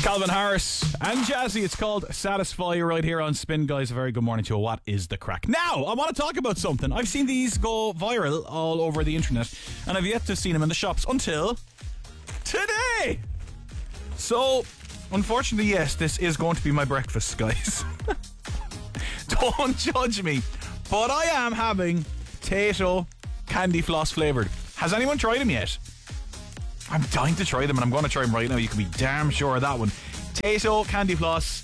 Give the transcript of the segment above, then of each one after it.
Calvin Harris and Jazzy. It's called Satisfy You right here on Spin. Guys, a very good morning to you. What is the crack? Now, I want to talk about something. I've seen these go viral all over the internet, and I've yet to have seen them in the shops until today. So, unfortunately, yes, this is going to be my breakfast, guys. Don't judge me, but I am having potato candy floss flavoured. Has anyone tried them yet? I'm dying to try them, and I'm going to try them right now. You can be damn sure of that one. Potato candy floss.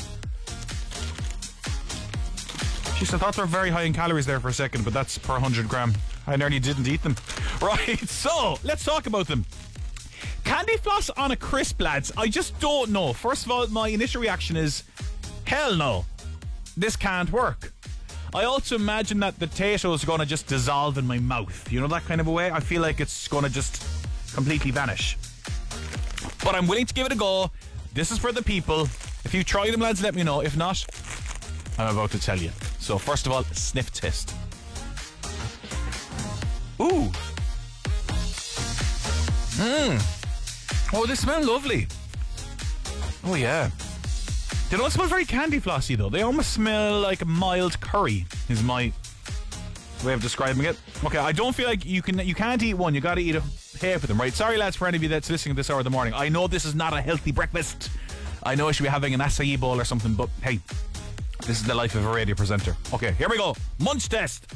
Jeez, I thought they were very high in calories there for a second, but that's per 100 gram. I nearly didn't eat them. Right, so let's talk about them. Candy floss on a crisp, lads. I just don't know. First of all, my initial reaction is, hell no. This can't work. I also imagine that the potatoes are going to just dissolve in my mouth. You know, that kind of a way? I feel like it's going to just completely vanish. But I'm willing to give it a go. This is for the people. If you try them, lads, let me know. If not, I'm about to tell you. So first of all, sniff test. Ooh. Oh, they smell lovely. Oh yeah. They don't smell very candy flossy though. They almost smell like a mild curry is my way of describing it. Okay, I don't feel like you can't eat one. You got to eat a half of them, right? Sorry, lads, for any of you that's listening at this hour of the morning. I know this is not a healthy breakfast. I know I should be having an acai bowl or something, but hey, this is the life of a radio presenter. Okay, here we go. Munch test.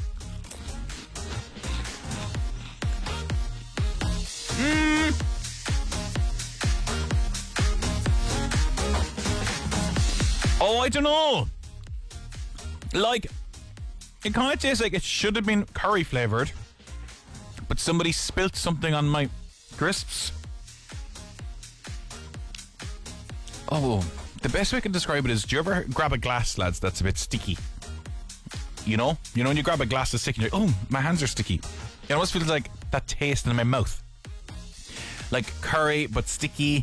Oh, I don't know. Like, it kind of tastes like it should have been curry flavoured, but somebody spilt something on my crisps. Oh, the best way I can describe it is, do you ever grab a glass, lads, that's a bit sticky? You know when you grab a glass that's sticky, you're like, oh, my hands are sticky. It almost feels like that taste in my mouth. Like curry, but sticky.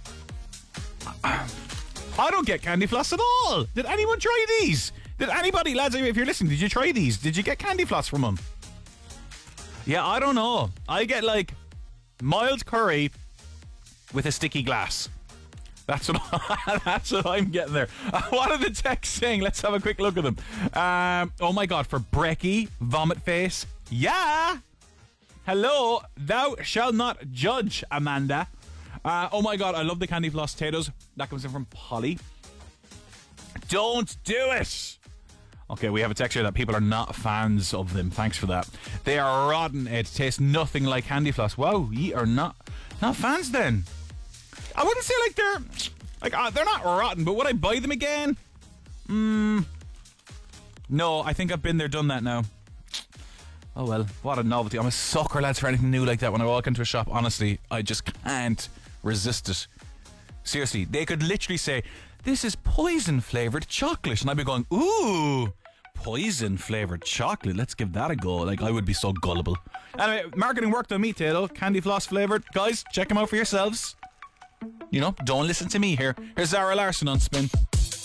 I don't get candy floss at all. Did anyone try these? Did anybody, lads, if you're listening, did you try these? Did you get candy floss from them? Yeah, I don't know. I get like mild curry with a sticky glass. That's what I'm getting there. What are the texts saying? Let's have a quick look at them. Oh my God, for Brecky, vomit face. Yeah. Hello, thou shalt not judge, Amanda. Oh my God, I love the candy floss potatoes. That comes in from Polly. Don't do it. Okay, we have a text here that people are not fans of them. Thanks for that. They are rotten. It tastes nothing like candy floss. Wow, ye are not fans then. I wouldn't say they're not rotten, but would I buy them again? No, I think I've been there, done that now. Oh well, what a novelty. I'm a sucker, lads, for anything new like that. When I walk into a shop, honestly, I just can't resist it. Seriously, they could literally say, this is poison flavoured chocolate, and I'd be going, ooh, poison flavoured chocolate, let's give that a go. Like, I would be so gullible. Anyway, marketing worked on me, Tato. Candy floss flavoured. Guys, check them out for yourselves. You know, don't listen to me here. Here's Zara Larson on Spin.